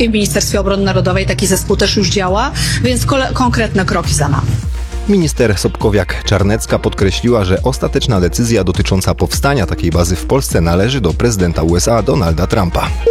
i w Ministerstwie Obrony Narodowej taki zespół też już działa, więc konkretne kroki za nami. Minister Sobkowiak-Czarnecka podkreśliła, że ostateczna decyzja dotycząca powstania takiej bazy w Polsce należy do prezydenta USA Donalda Trumpa.